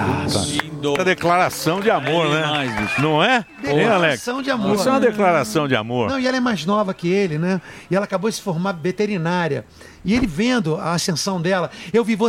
Puta declaração de amor, né? Não é? Hein, Alex? Declaração de amor. Isso é uma declaração de amor. Não, e ela é mais nova que ele, né? E ela acabou de se formar veterinária. E ele vendo a ascensão dela, eu vi